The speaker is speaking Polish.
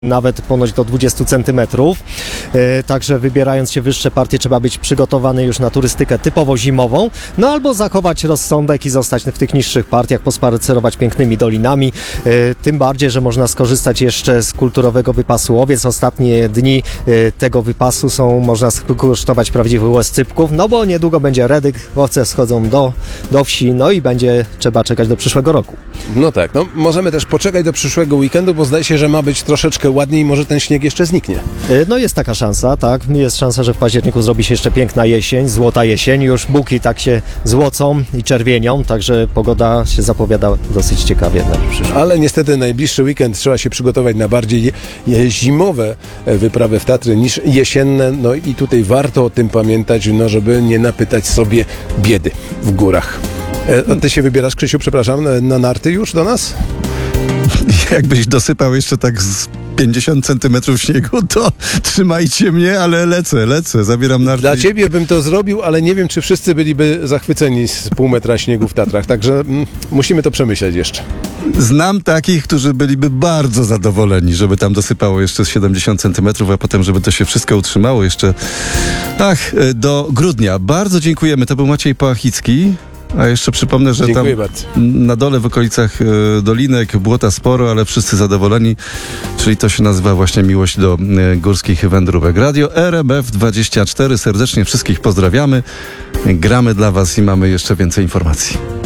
nawet ponoć do 20 cm. Także wybierając się wyższe partie trzeba być przygotowany już na turystykę typowo zimową, no albo zachować rozsądek i zostać w tych niższych partiach, pospacerować pięknymi dolinami. Tym bardziej, że można skorzystać jeszcze z kulturowego wypasu owiec. Ostatnie dni tego wypasu można skosztować prawdziwych łezcypków, no bo niedługo będzie redyk, owce schodzą do wsi, no i będzie trzeba czekać do przyszłego roku. No tak, no możemy też poczekać do przyszłego weekendu, bo zdaje się, że ma być troszeczkę ładniej i może ten śnieg jeszcze zniknie. No jest taka szansa, tak. Jest szansa, że w październiku zrobi się jeszcze piękna jesień, złota jesień. Już buki tak się złocą i czerwienią, także pogoda się zapowiada dosyć ciekawie na przyszłość. Ale niestety najbliższy weekend trzeba się przygotować na bardziej zimowe wyprawy w Tatry niż jesienne. No i tutaj warto o tym pamiętać, no żeby nie napytać sobie biedy w górach. A ty się wybierasz, Krzysiu, przepraszam, na narty już do nas? Jakbyś dosypał jeszcze tak z 50 centymetrów śniegu, to trzymajcie mnie, ale lecę, zabieram narty. Dla ciebie bym to zrobił, ale nie wiem, czy wszyscy byliby zachwyceni z pół metra śniegu w Tatrach, także musimy to przemyśleć jeszcze. Znam takich, którzy byliby bardzo zadowoleni, żeby tam dosypało jeszcze z 70 centymetrów, a potem, żeby to się wszystko utrzymało jeszcze do grudnia. Bardzo dziękujemy. To był Maciej Pałachicki. A jeszcze przypomnę, że Dziękuję tam bardzo. na dole w okolicach dolinek błota sporo, ale wszyscy zadowoleni, czyli to się nazywa właśnie miłość do górskich wędrówek. Radio RMF24, serdecznie wszystkich pozdrawiamy, gramy dla was i mamy jeszcze więcej informacji.